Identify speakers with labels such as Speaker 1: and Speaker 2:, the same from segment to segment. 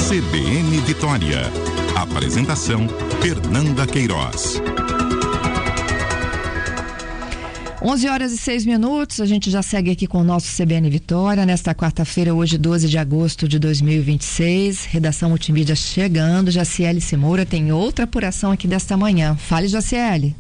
Speaker 1: CBN Vitória. Apresentação: Fernanda Queiroz.
Speaker 2: 11h06, a gente já segue aqui com o nosso CBN Vitória, nesta quarta-feira, hoje 12 de agosto de 2026, redação Multimídia chegando, Jaciele Moura tem outra apuração aqui desta manhã. Fale, Jaciele.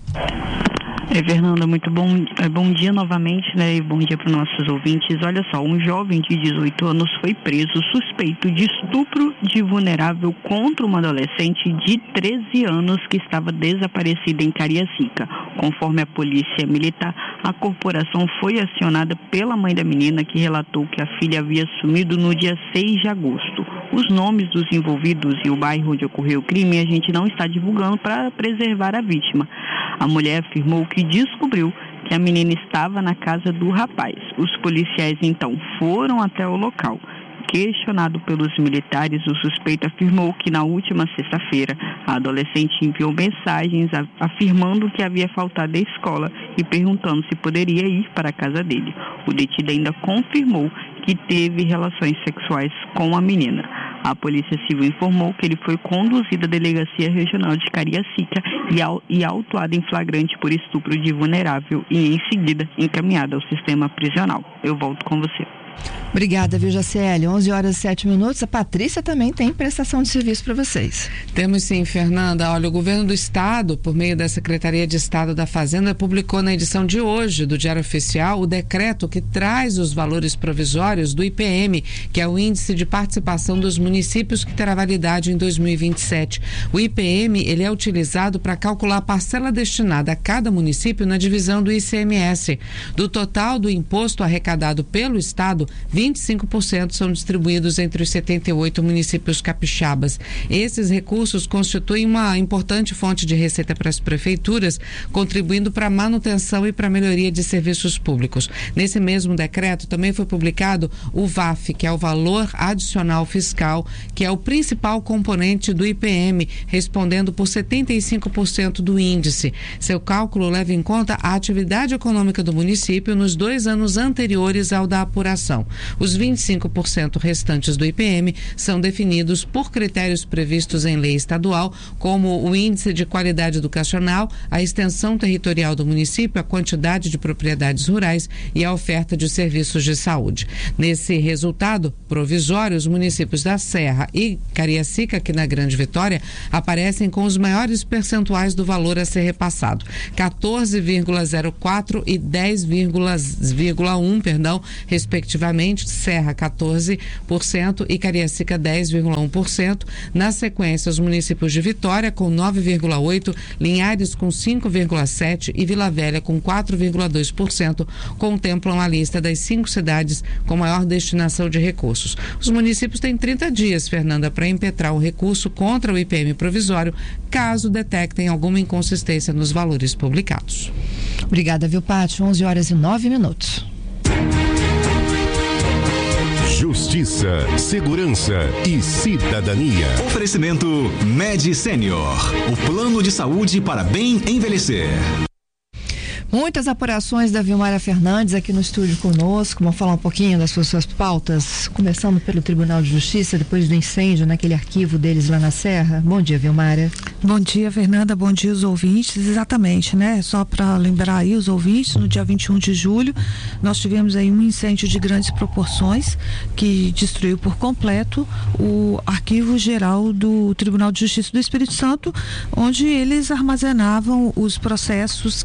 Speaker 3: Fernanda, muito bom dia novamente, né? E bom dia para os nossos ouvintes. Olha só, um jovem de 18 anos foi preso suspeito de estupro de vulnerável contra uma adolescente de 13 anos que estava desaparecida em Cariacica. Conforme a polícia militar, a corporação foi acionada pela mãe da menina, que relatou que a filha havia sumido no dia 6 de agosto. Os nomes dos envolvidos e o bairro onde ocorreu o crime a gente não está divulgando para preservar a vítima. A mulher afirmou que descobriu que a menina estava na casa do rapaz. Os policiais então foram até o local. Questionado pelos militares, o suspeito afirmou que na última sexta-feira a adolescente enviou mensagens afirmando que havia faltado à escola e perguntando se poderia ir para a casa dele. O detido ainda confirmou que teve relações sexuais com a menina. A Polícia Civil informou que ele foi conduzido à Delegacia Regional de Cariacica e autuado em flagrante por estupro de vulnerável e, em seguida, encaminhado ao sistema prisional. Eu volto com você.
Speaker 2: Obrigada, viu, Jaciele? 11h07. A Patrícia também tem prestação de serviço para vocês.
Speaker 4: Temos sim, Fernanda. Olha, o governo do estado, por meio da Secretaria de Estado da Fazenda, publicou na edição de hoje do Diário Oficial o decreto que traz os valores provisórios do IPM, que é o Índice de Participação dos Municípios, que terá validade em 2027. O IPM, ele é utilizado para calcular a parcela destinada a cada município na divisão do ICMS. Do total do imposto arrecadado pelo estado, 25% são distribuídos entre os 78 municípios capixabas. Esses recursos constituem uma importante fonte de receita para as prefeituras, contribuindo para a manutenção e para a melhoria de serviços públicos. Nesse mesmo decreto também foi publicado o VAF, que é o Valor Adicional Fiscal, que é o principal componente do IPM, respondendo por 75% do índice. Seu cálculo leva em conta a atividade econômica do município nos 2 anos anteriores ao da apuração. Os 25% restantes do IPM são definidos por critérios previstos em lei estadual, como o índice de qualidade educacional, a extensão territorial do município, a quantidade de propriedades rurais e a oferta de serviços de saúde. Nesse resultado provisório, os municípios da Serra e Cariacica, aqui na Grande Vitória, aparecem com os maiores percentuais do valor a ser repassado, 14,04% e 10,1%, respectivamente. Serra 14% e Cariacica 10,1%. Na sequência, os municípios de Vitória com 9,8%, Linhares com 5,7% e Vila Velha com 4,2% contemplam a lista das 5 cidades com maior destinação de recursos. Os municípios têm 30 dias, Fernanda, para impetrar o recurso contra o IPM provisório, caso detectem alguma inconsistência nos valores publicados.
Speaker 2: Obrigada, viu, Pátio? 11h09.
Speaker 1: Justiça, segurança e cidadania.
Speaker 5: Oferecimento Med Senior, o plano de saúde para bem envelhecer.
Speaker 2: Muitas apurações da Vilmara Fernandes aqui no estúdio conosco. Vamos falar um pouquinho das suas pautas, começando pelo Tribunal de Justiça, depois do incêndio naquele arquivo deles lá na Serra. Bom dia, Vilmara.
Speaker 6: Bom dia, Fernanda. Bom dia, os ouvintes. Exatamente, né? Só para lembrar aí os ouvintes, no dia 21 de julho, nós tivemos aí um incêndio de grandes proporções que destruiu por completo o arquivo geral do Tribunal de Justiça do Espírito Santo, onde eles armazenavam os processos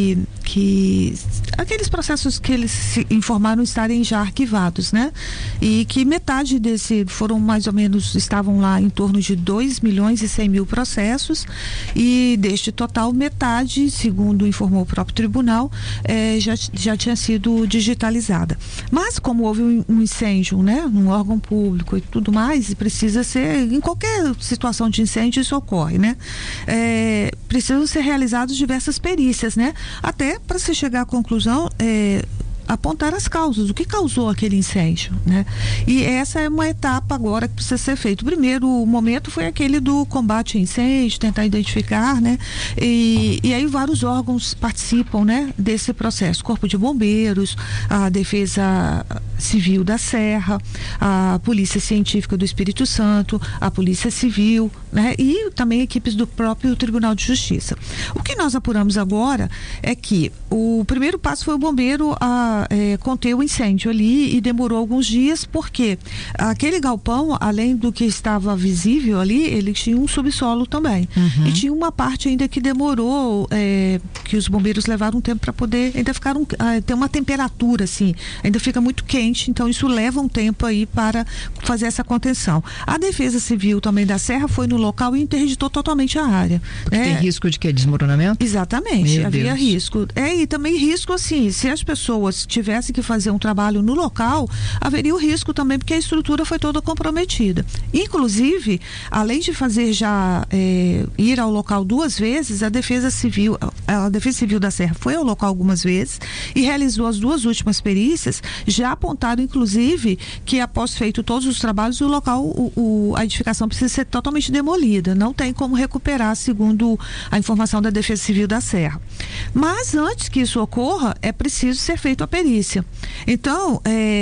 Speaker 6: aqueles processos que eles se informaram estarem já arquivados, né? E que metade foram mais ou menos, estavam lá em torno de 2.100.000 processos, e deste total, metade, segundo informou o próprio tribunal, já tinha sido digitalizada. Mas como houve um incêndio, né? Num órgão público e tudo mais, precisa ser, em qualquer situação de incêndio isso ocorre, né? Precisam ser realizadas diversas perícias, né? Até para se chegar à conclusão apontar as causas, o que causou aquele incêndio, né? E essa é uma etapa agora que precisa ser feita. O primeiro momento foi aquele do combate a incêndio, tentar identificar, né? E aí vários órgãos participam, né, desse processo. Corpo de Bombeiros, a Defesa Civil da Serra, a Polícia Científica do Espírito Santo, a Polícia Civil, né? E também equipes do próprio Tribunal de Justiça. O que nós apuramos agora é que o primeiro passo foi o bombeiro conter o incêndio ali, e demorou alguns dias, porque aquele galpão, além do que estava visível ali, ele tinha um subsolo também. E tinha uma parte ainda que demorou, que os bombeiros levaram um tempo para poder, ainda ficaram, ter uma temperatura assim, ainda fica muito quente, então isso leva um tempo aí para fazer essa contenção. A Defesa Civil também da Serra foi no local e interditou totalmente a área.
Speaker 2: Porque tem risco de que? Desmoronamento?
Speaker 6: Exatamente, havia risco. E também risco assim, se as pessoas tivessem que fazer um trabalho no local, haveria o risco também, porque a estrutura foi toda comprometida. Inclusive, além de fazer já ir ao local 2 vezes, a Defesa Civil da Serra foi ao local algumas vezes e realizou as 2 últimas perícias, já apontaram inclusive que após feito todos os trabalhos, o local, a edificação precisa ser totalmente demolida, não tem como recuperar, segundo a informação da Defesa Civil da Serra. Mas antes que isso ocorra, é preciso ser feita a perícia. Então,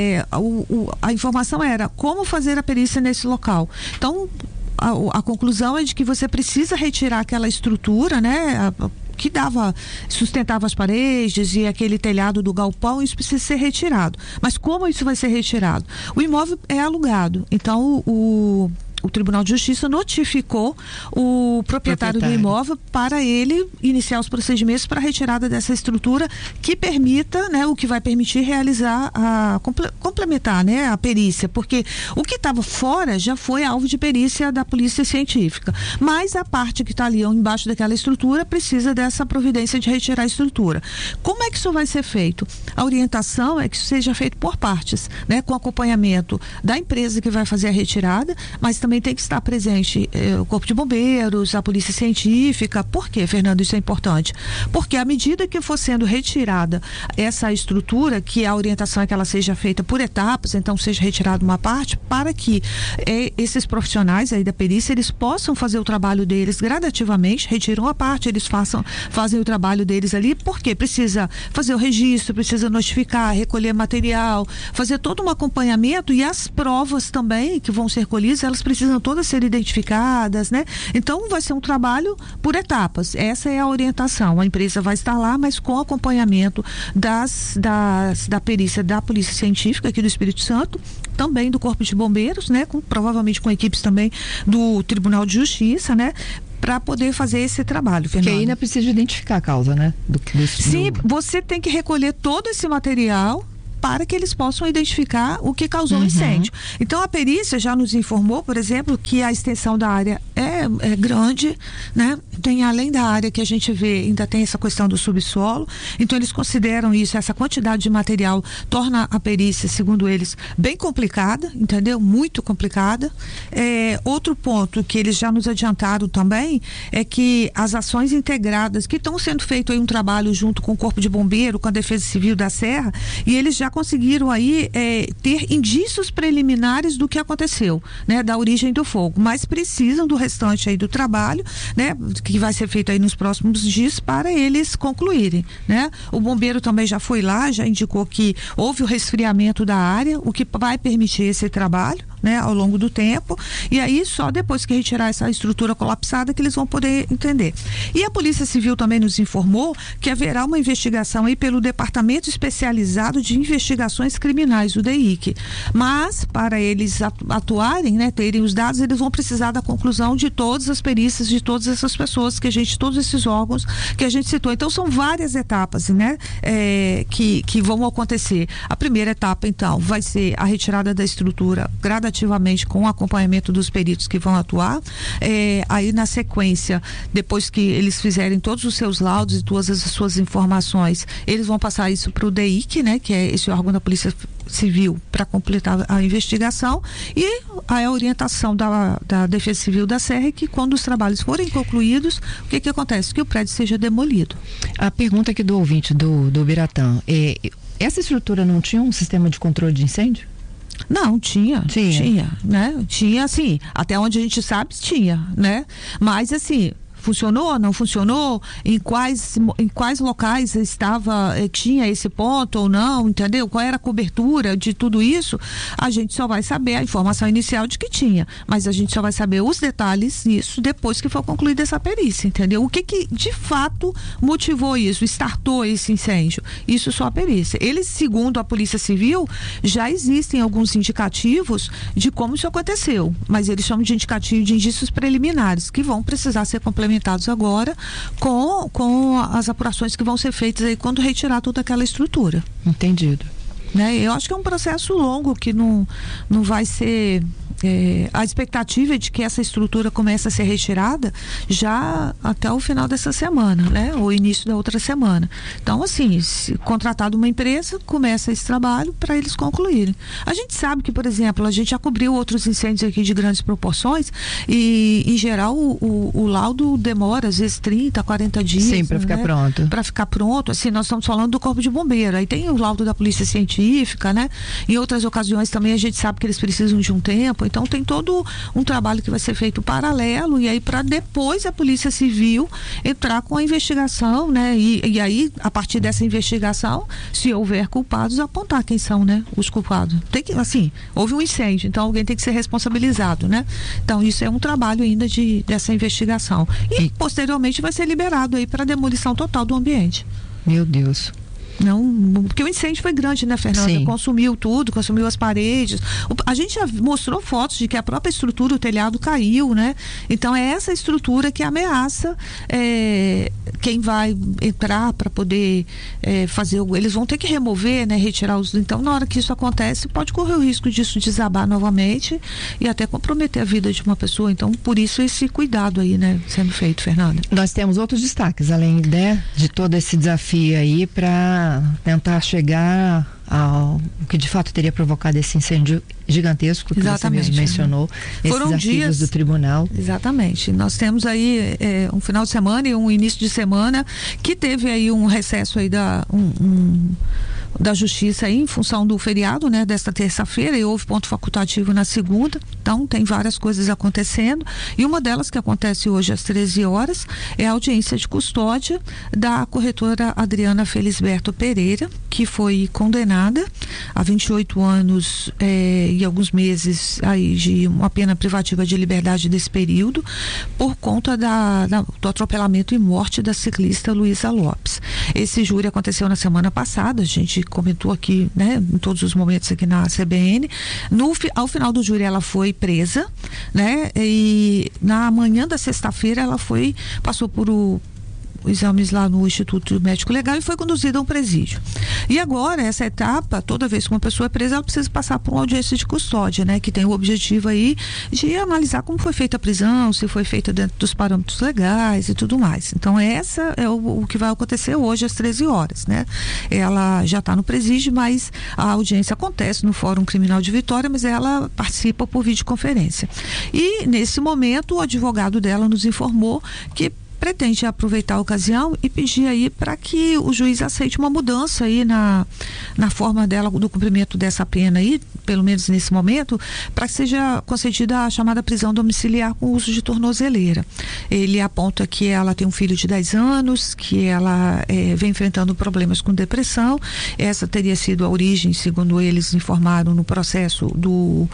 Speaker 6: a informação era como fazer a perícia nesse local. Então, a conclusão é de que você precisa retirar aquela estrutura, né, que sustentava as paredes e aquele telhado do galpão, isso precisa ser retirado. Mas como isso vai ser retirado? O imóvel é alugado, então o Tribunal de Justiça notificou o proprietário do imóvel para ele iniciar os procedimentos para a retirada dessa estrutura, que permita, né, o que vai permitir realizar complementar, né, a perícia, porque o que estava fora já foi alvo de perícia da Polícia Científica, mas a parte que está ali embaixo daquela estrutura precisa dessa providência de retirar a estrutura. Como é que isso vai ser feito? A orientação é que isso seja feito por partes, né, com acompanhamento da empresa que vai fazer a retirada, mas também tem que estar presente o Corpo de Bombeiros, a Polícia Científica. Por quê, Fernando, isso é importante? Porque à medida que for sendo retirada essa estrutura, que a orientação é que ela seja feita por etapas, então seja retirada uma parte, para que esses profissionais aí da perícia, eles possam fazer o trabalho deles gradativamente, retiram a parte, eles fazem o trabalho deles ali, porque precisa fazer o registro, precisa notificar, recolher material, fazer todo um acompanhamento, e as provas também que vão ser colhidas, elas precisam todas ser identificadas, né? Então vai ser um trabalho por etapas. Essa é a orientação. A empresa vai estar lá, mas com acompanhamento da perícia da Polícia Científica aqui do Espírito Santo, também do Corpo de Bombeiros, né? Provavelmente com equipes também do Tribunal de Justiça, né? Para poder fazer esse trabalho, Fernando.
Speaker 2: Porque ainda precisa identificar a causa, né?
Speaker 6: Sim, você tem que recolher todo esse material para que eles possam identificar o que causou o incêndio. Então a perícia já nos informou, por exemplo, que a extensão da área é grande, né? Tem, além da área que a gente vê, ainda tem essa questão do subsolo. Então eles consideram isso, essa quantidade de material torna a perícia, segundo eles, bem complicada, entendeu? Muito complicada. Outro ponto que eles já nos adiantaram também é que as ações integradas, que estão sendo feito aí um trabalho junto com o Corpo de Bombeiro, com a Defesa Civil da Serra, e eles já conseguiram aí ter indícios preliminares do que aconteceu, né, da origem do fogo, mas precisam do restante aí do trabalho, né, que vai ser feito aí nos próximos dias para eles concluírem, né? O bombeiro também já foi lá, já indicou que houve o resfriamento da área, o que vai permitir esse trabalho, né, ao longo do tempo, e aí só depois que retirar essa estrutura colapsada que eles vão poder entender. E a Polícia Civil também nos informou que haverá uma investigação aí pelo Departamento Especializado de Investigações Criminais, o DEIC, mas para eles atuarem, né, terem os dados, eles vão precisar da conclusão de todas as perícias de todas essas pessoas todos esses órgãos que a gente citou. Então são várias etapas, né, que vão acontecer. A primeira etapa, então, vai ser a retirada da estrutura gradativamente com o acompanhamento dos peritos que vão atuar. Aí na sequência, depois que eles fizerem todos os seus laudos e todas as suas informações, eles vão passar isso para o DEIC, né, que é esse órgão da Polícia Civil, para completar a investigação, e a orientação da Defesa Civil da Serra é que quando os trabalhos forem concluídos, o que acontece? Que o prédio seja demolido.
Speaker 2: A pergunta aqui do ouvinte do Biratã Essa estrutura não tinha um sistema de controle de incêndio?
Speaker 6: Não, tinha, né? Tinha, assim, até onde a gente sabe, tinha, né? Mas, assim, funcionou, não funcionou, em quais locais tinha esse ponto ou não, entendeu? Qual era a cobertura de tudo isso, a gente só vai saber a informação inicial de que tinha, mas a gente só vai saber os detalhes disso depois que for concluída essa perícia, entendeu? O que de fato motivou isso, startou esse incêndio? Isso só a perícia. Eles, segundo a Polícia Civil, já existem alguns indicativos de como isso aconteceu, mas eles chamam de indicativo de indícios preliminares, que vão precisar ser complementados agora com as apurações que vão ser feitas aí quando retirar toda aquela estrutura.
Speaker 2: Entendido.
Speaker 6: Né? Eu acho que é um processo longo que não vai ser... a expectativa é de que essa estrutura comece a ser retirada já até o final dessa semana, né? Ou início da outra semana. Então, assim, se contratado uma empresa, começa esse trabalho para eles concluírem. A gente sabe que, por exemplo, a gente já cobriu outros incêndios aqui de grandes proporções e, em geral, o laudo demora, às vezes, 30, 40 dias.
Speaker 2: Sim, para ficar pronto.
Speaker 6: Para ficar pronto. Assim, nós estamos falando do Corpo de Bombeiro. Aí tem o laudo da Polícia Científica, né? Em outras ocasiões também a gente sabe que eles precisam de um tempo. Então tem todo um trabalho que vai ser feito paralelo e aí para depois a Polícia Civil entrar com a investigação, né? E aí, a partir dessa investigação, se houver culpados, apontar quem são, né? Os culpados. Tem que, assim, houve um incêndio, então alguém tem que ser responsabilizado, né? Então isso é um trabalho ainda dessa investigação. E posteriormente vai ser liberado aí para demolição total do ambiente.
Speaker 2: Meu Deus.
Speaker 6: Não, porque o incêndio foi grande, né, Fernanda?
Speaker 2: Sim.
Speaker 6: Consumiu tudo, consumiu as paredes. A gente já mostrou fotos de que a própria estrutura, o telhado caiu, né? Então é essa estrutura que ameaça quem vai entrar para poder fazer. Eles vão ter que remover, né? Retirar os. Então, na hora que isso acontece, pode correr o risco disso desabar novamente e até comprometer a vida de uma pessoa. Então, por isso esse cuidado aí, né, sendo feito, Fernanda.
Speaker 2: Nós temos outros destaques, além de todo esse desafio aí para tentar chegar ao que de fato teria provocado esse incêndio gigantesco que você mesmo mencionou, esses
Speaker 6: foram
Speaker 2: arquivos
Speaker 6: dias
Speaker 2: do tribunal.
Speaker 6: Exatamente. Nós temos aí um final de semana e um início de semana que teve aí um recesso aí da Justiça aí, em função do feriado, né, desta terça-feira, e houve ponto facultativo na segunda. Então tem várias coisas acontecendo e uma delas que acontece hoje às 13 horas é a audiência de custódia da corretora Adriana Felisberto Pereira, que foi condenada a 28 anos e alguns meses aí de uma pena privativa de liberdade desse período por conta do atropelamento e morte da ciclista Luísa Lopes. Esse júri aconteceu na semana passada, a gente comentou aqui, né, em todos os momentos aqui na CBN. Ao final do júri ela foi presa, né, e na manhã da sexta-feira ela passou por exames lá no Instituto Médico Legal e foi conduzida a um presídio. E agora, essa etapa, toda vez que uma pessoa é presa, ela precisa passar por uma audiência de custódia, né? Que tem o objetivo aí de analisar como foi feita a prisão, se foi feita dentro dos parâmetros legais e tudo mais. Então, essa é o que vai acontecer hoje às 13 horas, né? Ela já está no presídio, mas a audiência acontece no Fórum Criminal de Vitória, mas ela participa por videoconferência. E, nesse momento, o advogado dela nos informou que pretende aproveitar a ocasião e pedir aí para que o juiz aceite uma mudança aí na forma dela, do cumprimento dessa pena aí, pelo menos nesse momento, para que seja concedida a chamada prisão domiciliar com uso de tornozeleira. Ele aponta que ela tem um filho de 10 anos, que ela vem enfrentando problemas com depressão. Essa teria sido a origem, segundo eles informaram, no processo do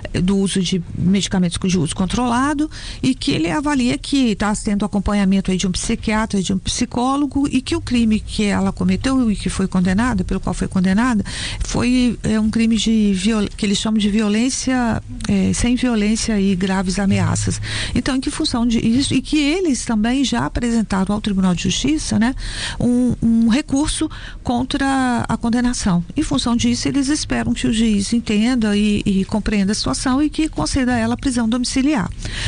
Speaker 6: uso de medicamentos de uso controlado, e que ele avalia que está tendo acompanhamento aí de um psiquiatra, de um psicólogo, e que o crime que ela cometeu e que foi condenada, pelo qual foi condenada, foi um crime que eles chamam de violência, sem violência e graves ameaças. Então, em que função disso, e que eles também já apresentaram ao Tribunal de Justiça, né, um recurso contra a condenação. Em função disso, eles esperam que o juiz entenda e compreenda a situação e que conceda a ela prisão domiciliar.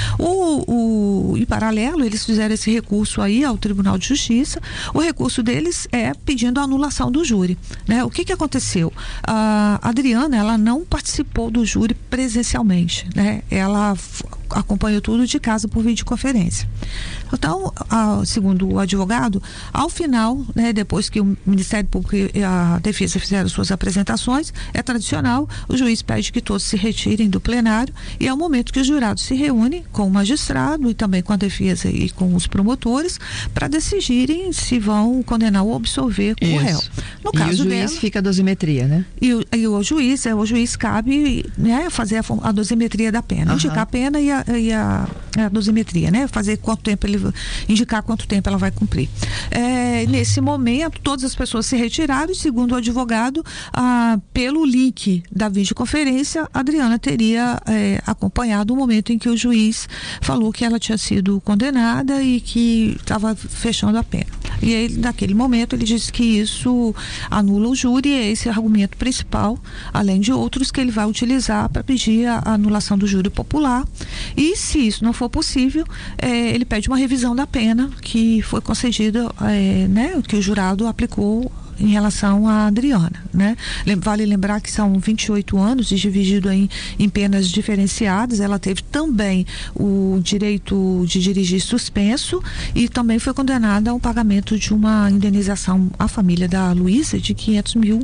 Speaker 6: Em paralelo, eles fizeram esse recurso aí ao Tribunal de Justiça. O recurso deles é pedindo a anulação do júri, né? O que aconteceu? A Adriana, ela não participou do júri presencialmente, né? Ela acompanhou tudo de casa por videoconferência. Então, segundo o advogado, ao final, né, depois que o Ministério Público e a Defesa fizeram suas apresentações, é tradicional, o juiz pede que todos se retirem do plenário e é o momento que os jurados se reúnem com o magistrado e também com a defesa e com os promotores para decidirem se vão condenar ou absolver o réu. No caso
Speaker 2: o juiz
Speaker 6: dela,
Speaker 2: fica a dosimetria, né?
Speaker 6: E o juiz cabe, né, fazer a dosimetria da pena, indicar a pena e a dosimetria, né? Fazer quanto tempo indicar quanto tempo ela vai cumprir. Nesse momento, todas as pessoas se retiraram e, segundo o advogado, pelo link da videoconferência, a Adriana teria acompanhado o momento em que o juiz falou que ela tinha sido condenada e que estava fechando a pena. E aí, naquele momento, ele disse que isso anula o júri, e é esse argumento principal, além de outros que ele vai utilizar para pedir a anulação do júri popular. E se isso não for possível, ele pede uma revisão da pena que foi concedida, né, que o jurado aplicou em relação à Adriana, né? Vale lembrar que são 28 anos e dividido em penas diferenciadas. Ela teve também o direito de dirigir suspenso e também foi condenada ao pagamento de uma indenização à família da Luísa de R$500 mil.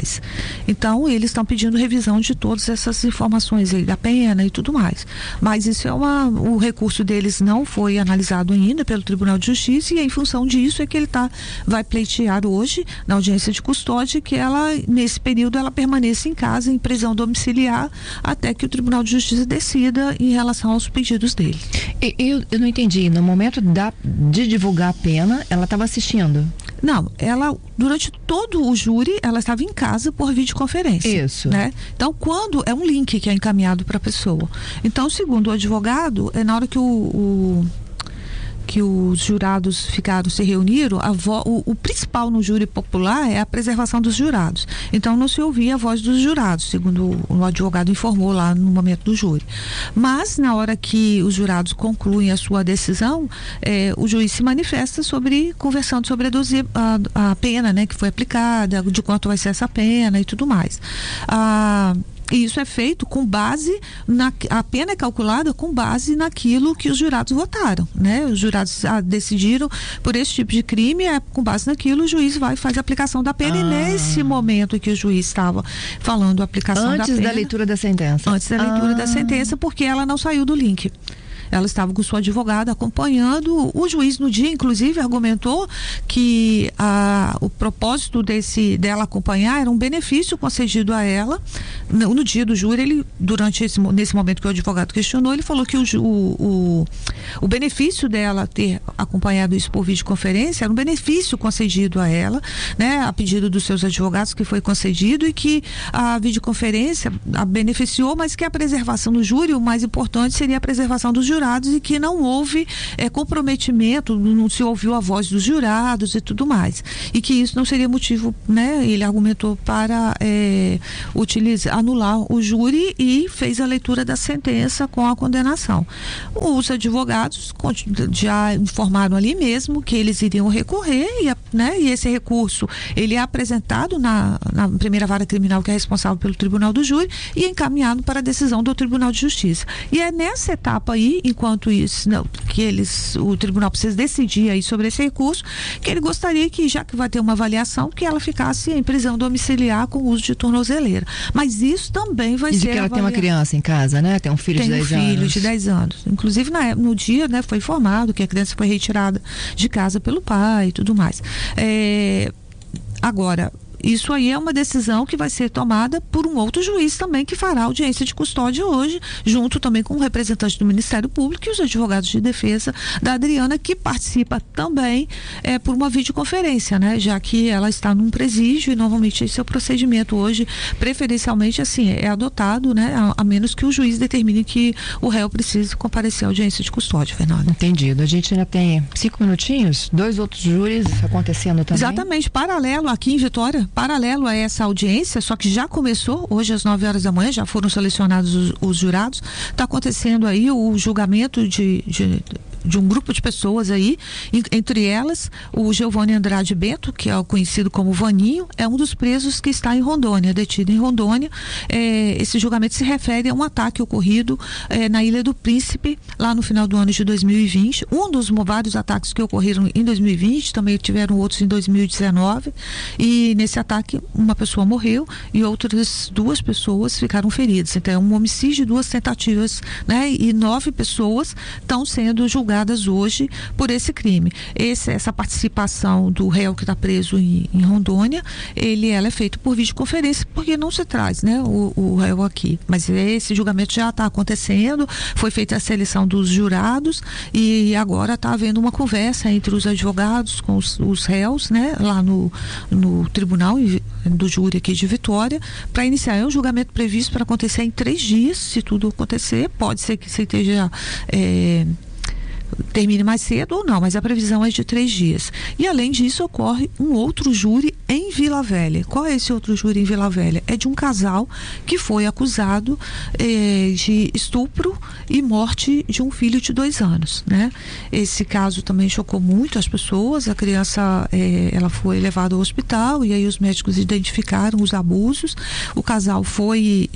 Speaker 6: Então, eles estão pedindo revisão de todas essas informações aí da pena e tudo mais. Mas isso o recurso deles não foi analisado ainda pelo Tribunal de Justiça e em função disso é que ele vai pleitear hoje na audiência de custódia que ela, nesse período, ela permaneça em casa, em prisão domiciliar, até que o Tribunal de Justiça decida em relação aos pedidos dele.
Speaker 2: Eu não entendi, no momento de divulgar a pena, ela estava assistindo?
Speaker 6: Não, ela, durante todo o júri, ela estava em casa por videoconferência.
Speaker 2: Isso.
Speaker 6: Né? Então, quando é um link que é encaminhado para a pessoa. Então, segundo o advogado, na hora que os jurados se reuniram, o principal no júri popular é a preservação dos jurados. Então, não se ouvia a voz dos jurados, segundo o advogado informou lá no momento do júri. Mas, na hora que os jurados concluem a sua decisão, o juiz se manifesta conversando sobre a pena, né, que foi aplicada, de quanto vai ser essa pena e tudo mais. E isso é feito com base a pena é calculada com base naquilo que os jurados votaram, né? Os jurados decidiram por esse tipo de crime, com base naquilo o juiz faz a aplicação da pena. E nesse momento em que o juiz estava falando a aplicação da pena...
Speaker 2: Antes da leitura da sentença.
Speaker 6: Antes da leitura da sentença, porque ela não saiu do link. Ela estava com sua advogada acompanhando. O juiz, no dia, inclusive, argumentou que o propósito dela acompanhar era um benefício concedido a ela. No dia do júri, nesse momento que o advogado questionou, ele falou que o benefício dela ter acompanhado isso por videoconferência era um benefício concedido a ela, né, a pedido dos seus advogados, que foi concedido, e que a videoconferência a beneficiou, mas que a preservação do júri, o mais importante seria a preservação dos jurados, e que não houve comprometimento, não se ouviu a voz dos jurados e tudo mais, e que isso não seria motivo, né, ele argumentou para anular o júri e fez a leitura da sentença com a condenação. Os advogados já informaram ali mesmo que eles iriam recorrer e esse recurso ele é apresentado na primeira vara criminal, que é responsável pelo Tribunal do Júri, e encaminhado para a decisão do Tribunal de Justiça. E é nessa etapa aí, enquanto isso, o tribunal precisa decidir aí sobre esse recurso, que ele gostaria que, já que vai ter uma avaliação, que ela ficasse em prisão domiciliar com uso de tornozeleira. Mas isso também vai ser...
Speaker 2: E que ela tem uma criança em casa, né? Tem um filho de 10 anos.
Speaker 6: Tem um filho de 10 anos. Inclusive, no dia, né, foi informado que a criança foi retirada de casa pelo pai e tudo mais. Agora, isso aí é uma decisão que vai ser tomada por um outro juiz também, que fará audiência de custódia hoje, junto também com o representante do Ministério Público e os advogados de defesa da Adriana, que participa também por uma videoconferência, né? Já que ela está num presídio e normalmente esse é o procedimento hoje, preferencialmente assim, é adotado, né? A menos que o juiz determine que o réu precise comparecer à audiência de custódia, Fernanda.
Speaker 2: Entendido. A gente ainda tem 5 minutinhos, 2 outros júris acontecendo também.
Speaker 6: Exatamente, paralelo aqui em Vitória, paralelo a essa audiência, só que já começou hoje às 9 horas da manhã, já foram selecionados os jurados. Está acontecendo aí o julgamento um grupo de pessoas aí, entre elas o Giovanni Andrade Bento, que é o conhecido como Vaninho, é um dos presos que está em Rondônia, detido em Rondônia. Esse julgamento se refere a um ataque ocorrido na Ilha do Príncipe, lá no final do ano de 2020. Um dos vários ataques que ocorreram em 2020, também tiveram outros em 2019, e nesse ataque uma pessoa morreu e outras 2 pessoas ficaram feridas. Então é um homicídio, 2 tentativas, né? E 9 pessoas estão sendo julgadas hoje por esse crime. Essa participação do réu que está preso em Rondônia, ela é feita por videoconferência, porque não se traz, né, o réu aqui. Mas esse julgamento já está acontecendo, foi feita a seleção dos jurados e agora está havendo uma conversa entre os advogados com os réus, né, lá no tribunal do júri aqui de Vitória, para iniciar. É um julgamento previsto para acontecer em 3 dias, se tudo acontecer. Pode ser que você esteja termine mais cedo ou não, mas a previsão é de 3 dias. E além disso, ocorre um outro júri em Vila Velha. Qual é esse outro júri em Vila Velha? É de um casal que foi acusado de estupro e morte de um filho de 2 anos, né? Esse caso também chocou muito as pessoas. A criança, ela foi levada ao hospital e aí os médicos identificaram os abusos. O casal foi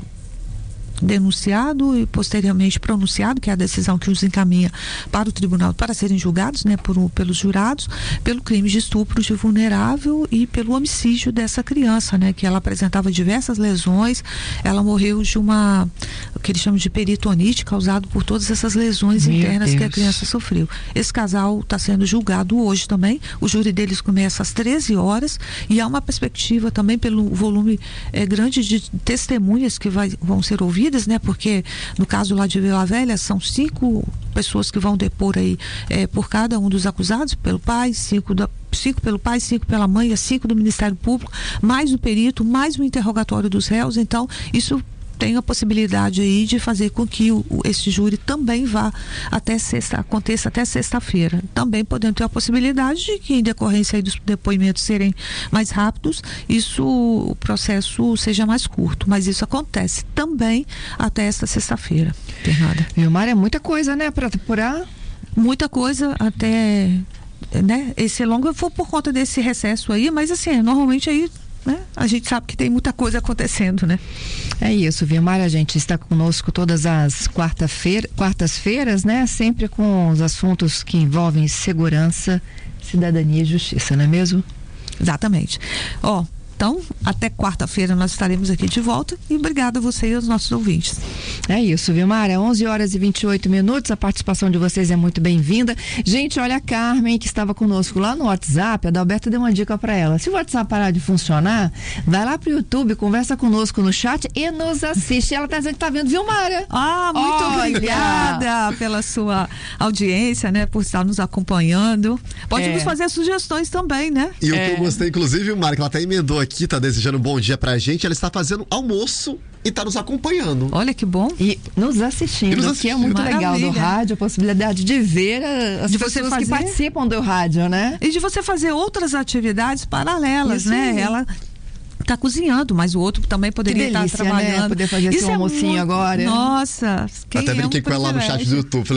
Speaker 6: denunciado e posteriormente pronunciado, que é a decisão que os encaminha para o tribunal para serem julgados, né, pelos jurados, pelo crime de estupro de vulnerável e pelo homicídio dessa criança, né, que ela apresentava diversas lesões. Ela morreu de o que eles chamam de peritonite, causado por todas essas lesões internas que a criança sofreu. Esse casal está sendo julgado hoje também. O júri deles começa às 13 horas e há uma perspectiva também pelo volume grande de testemunhas que vão ser ouvidas, né? Porque no caso lá de Vila Velha são 5 pessoas que vão depor aí por cada um dos acusados, pelo pai, 5 pelo pai, 5 pela mãe, 5 do Ministério Público, mais o perito, mais o interrogatório dos réus. Então isso tem a possibilidade aí de fazer com que esse júri também vá aconteça até sexta-feira. Também podendo ter a possibilidade de que, em decorrência aí dos depoimentos serem mais rápidos, o processo seja mais curto. Mas isso acontece também até esta sexta-feira. Fernanda.
Speaker 2: Vilmar, é muita coisa, né, para apurar? Muita coisa até, né? Esse longo foi por conta desse recesso aí, mas assim, normalmente aí, né, a gente sabe que tem muita coisa acontecendo, né? É isso, Vilmar, a gente está conosco todas as quartas-feiras, né? Sempre com os assuntos que envolvem segurança, cidadania e justiça, não é mesmo? Exatamente. Então, até quarta-feira nós estaremos aqui de volta e obrigada a você e aos nossos ouvintes. É isso, Vilmar, 11h28, a participação de vocês é muito bem-vinda. Gente, olha a Carmen, que estava conosco lá no WhatsApp, a Adalberto deu uma dica para ela. Se o WhatsApp parar de funcionar, vai lá pro YouTube, conversa conosco no chat e nos assiste. Ela tá dizendo que tá vendo Vilmar. Muito obrigada pela sua audiência, né, por estar nos acompanhando. Pode nos fazer sugestões também, né?
Speaker 7: E o que eu gostei, inclusive, Vilmar, que ela até emendou aqui, tá desejando um bom dia pra gente, ela está fazendo almoço e tá nos acompanhando. Olha que bom. E nos assistindo, que é muito legal do rádio, a possibilidade de ver as pessoas que participam do rádio, né? E de você fazer outras atividades paralelas, isso, né? Ela tá cozinhando, mas o outro também poderia estar trabalhando. Né? Poder fazer esse almocinho agora. Nossa, até brinquei com ela lá no chat do YouTube. Falei,